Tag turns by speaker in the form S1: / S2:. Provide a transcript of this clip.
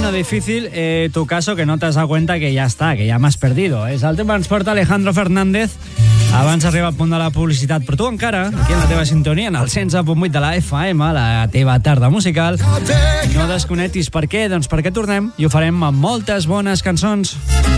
S1: poniendo difícil tu caso, que no te has dado cuenta que ya está, que ya m'has perdido. És el tema ens porta Alejandro Fernández. Abans arriba al punt de la publicitat, però tu encara, aquí en la teva sintonia, en el 100.8 de la FM, la teva tarda musical, no desconnectis. Per què? Doncs perquè tornem i ho farem amb moltes bones cançons.